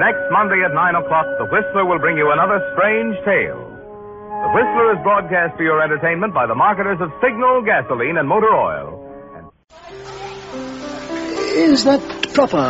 Next Monday at 9 o'clock, The Whistler will bring you another strange tale. The Whistler is broadcast for your entertainment by the marketers of Signal, gasoline, and motor oil. Is that proper?